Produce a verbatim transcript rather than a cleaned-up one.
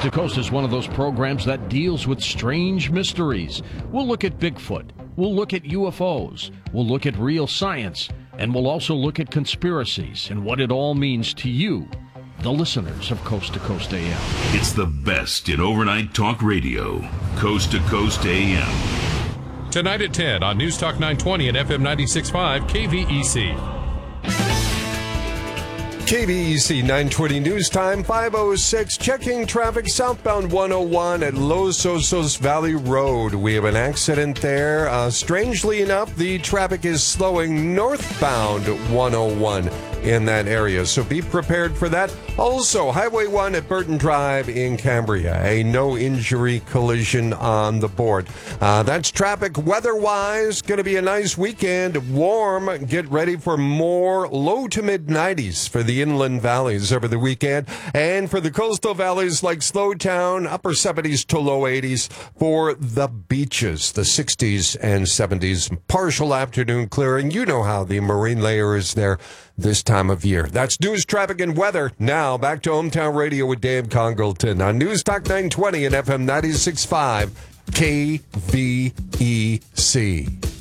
Coast to Coast is one of those programs that deals with strange mysteries. We'll look at Bigfoot. We'll look at U F Os. We'll look at real science. And we'll also look at conspiracies and what it all means to you, the listeners of Coast to Coast A M. It's the best in overnight talk radio. Coast to Coast A M. Tonight at ten on News Talk nine twenty and F M ninety-six point five K V E C. K V E C nine twenty News Time, five oh six. Checking traffic southbound one oh one at Los Osos Valley Road. We have an accident there. Uh, strangely enough, the traffic is slowing northbound one oh one in that area, so be prepared for that. Also, Highway one at Burton Drive in Cambria. A no-injury collision on the board. Uh, that's traffic. Weather-wise, going to be a nice weekend. Warm. Get ready for more low to mid-nineties for the inland valleys over the weekend. And for the coastal valleys like Slowtown, upper seventies to low eighties. For the beaches, the sixties and seventies. Partial afternoon clearing. You know how the marine layer is there this time of year. That's news, traffic, and weather. Now, back to Hometown Radio with Dave Congleton on News Talk nine twenty and F M ninety-six point five K V E C.